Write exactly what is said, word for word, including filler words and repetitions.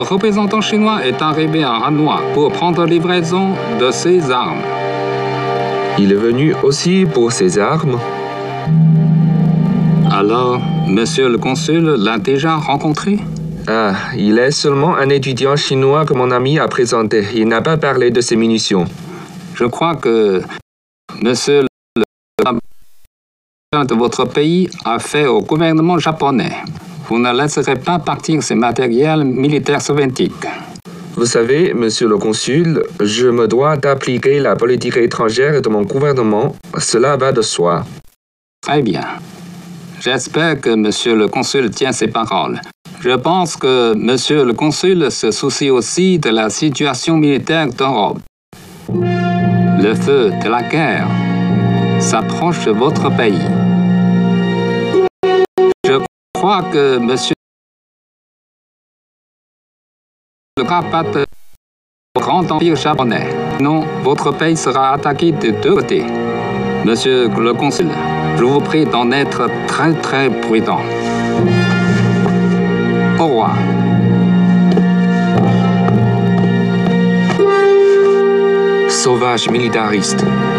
Le représentant chinois est arrivé à Hanoï pour prendre livraison de ses armes. Il est venu aussi pour ses armes? Alors, monsieur le consul l'a déjà rencontré? Ah, il est seulement un étudiant chinois que mon ami a présenté. Il n'a pas parlé de ses munitions. Je crois que monsieur le président de votre pays a fait au gouvernement japonais. Vous ne laisserez pas partir ces matériels militaires soviétiques. Vous savez, monsieur le consul, je me dois d'appliquer la politique étrangère de mon gouvernement. Cela va de soi. Très bien. J'espère que monsieur le consul tient ses paroles. Je pense que monsieur le consul se soucie aussi de la situation militaire d'Europe. Le feu de la guerre s'approche de votre pays. Je crois que monsieur le capate au grand empire japonais. Non, votre pays sera attaqué de deux côtés. Monsieur le consul, je vous prie d'en être très très prudent. Au revoir. Sauvage militariste.